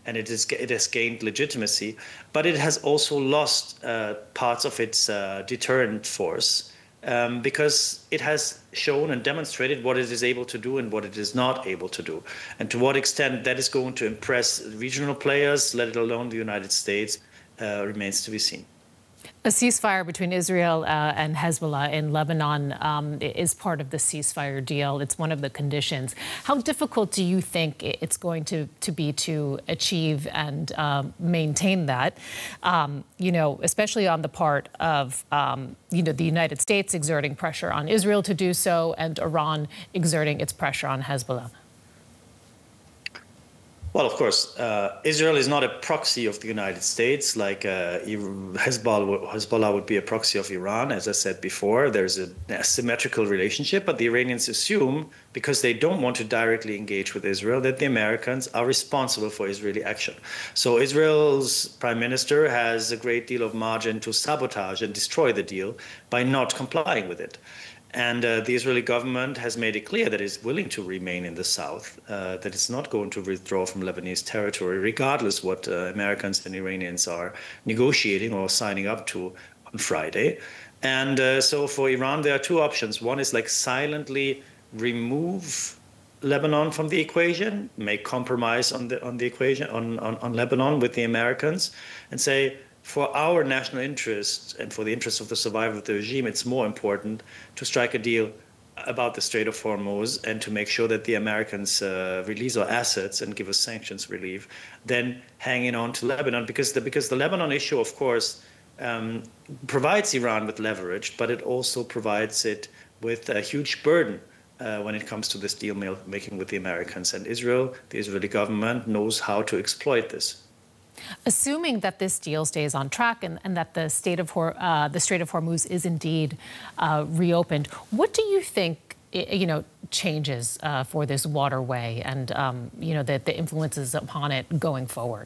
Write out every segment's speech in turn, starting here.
and it has gained legitimacy, but it has also lost parts of its deterrent force because it has shown and demonstrated what it is able to do and what it is not able to do. And to what extent that is going to impress regional players, let alone the United States, remains to be seen. A ceasefire between Israel and Hezbollah in Lebanon is part of the ceasefire deal. It's one of the conditions. How difficult do you think it's going to be to achieve and maintain that, especially on the part of, the United States exerting pressure on Israel to do so and Iran exerting its pressure on Hezbollah? Well, of course, Israel is not a proxy of the United States, like Hezbollah would be a proxy of Iran. As I said before, there's a symmetrical relationship, but the Iranians assume, because they don't want to directly engage with Israel, that the Americans are responsible for Israeli action. So Israel's prime minister has a great deal of margin to sabotage and destroy the deal by not complying with it. And the Israeli government has made it clear that it's willing to remain in the south, that it's not going to withdraw from Lebanese territory, regardless what Americans and Iranians are negotiating or signing up to on Friday. And so for Iran, there are two options. One is like silently remove Lebanon from the equation, make compromise on the equation on Lebanon with the Americans, and say, for our national interests and for the interests of the survival of the regime, it's more important to strike a deal about the Strait of Hormuz and to make sure that the Americans release our assets and give us sanctions relief than hanging on to Lebanon, because the Lebanon issue, of course, provides Iran with leverage, but it also provides it with a huge burden when it comes to this deal making with the Americans. And Israel, the Israeli government, knows how to exploit this. Assuming that this deal stays on track and that the Strait of Hormuz is indeed reopened, what do you think, changes for this waterway and, the influences upon it going forward?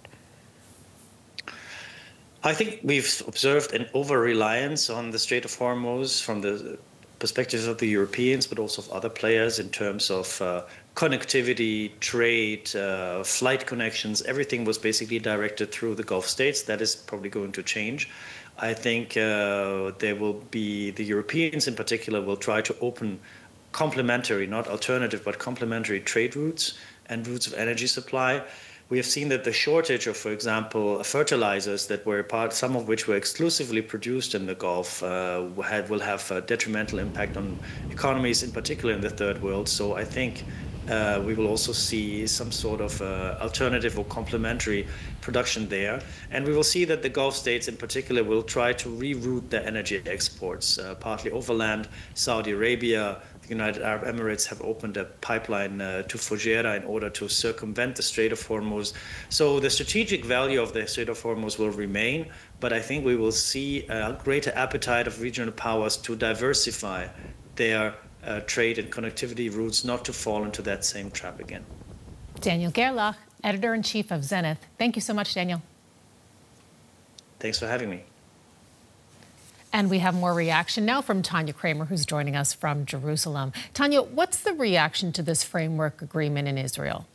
I think we've observed an over-reliance on the Strait of Hormuz from the perspectives of the Europeans, but also of other players in terms of connectivity, trade, flight connections. Everything was basically directed through the Gulf states. That is probably going to change. I think there will be, the Europeans in particular will try to open complementary, not alternative, but complementary trade routes and routes of energy supply. We have seen that the shortage of, for example, fertilizers that were some of which were exclusively produced in the Gulf, will have a detrimental impact on economies, in particular in the third world. So I think we will also see some sort of alternative or complementary production there. And we will see that the Gulf states in particular will try to reroute their energy exports, partly overland. Saudi Arabia, the United Arab Emirates have opened a pipeline to Fujairah in order to circumvent the Strait of Hormuz. So the strategic value of the Strait of Hormuz will remain, but I think we will see a greater appetite of regional powers to diversify their trade and connectivity routes, not to fall into that same trap again. Daniel Gerlach, editor-in-chief of Zenith. Thank you so much, Daniel. Thanks for having me. And we have more reaction now from Tanya Kramer, who's joining us from Jerusalem. Tanya, what's the reaction to this framework agreement in Israel?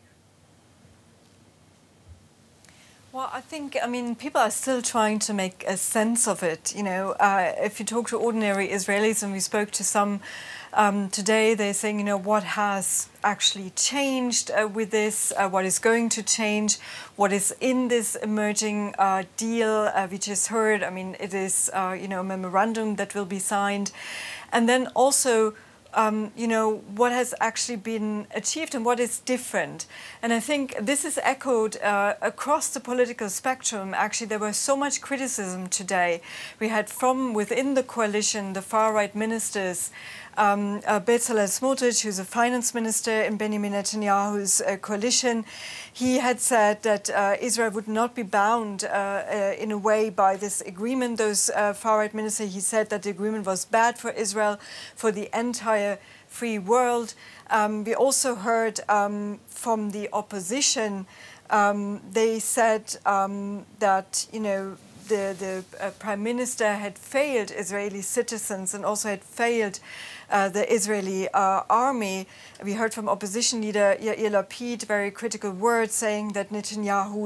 Well, I mean, people are still trying to make a sense of it. If you talk to ordinary Israelis, and we spoke to some today, they're saying, what has actually changed with this, what is going to change, what is in this emerging deal. We just heard, I mean, it is, a memorandum that will be signed. And then also, what has actually been achieved and what is different. And I think this is echoed across the political spectrum. Actually, there was so much criticism today. We had from within the coalition, the far-right ministers, Bezalel Smotrich, who's a finance minister in Benjamin Netanyahu's coalition. He had said that Israel would not be bound in a way by this agreement. Those far-right ministers, he said that the agreement was bad for Israel, for the entire free world. We also heard from the opposition, they said that, the Prime Minister had failed Israeli citizens and also had failed the Israeli army. We heard from opposition leader Yair Lapid very critical words saying that Netanyahu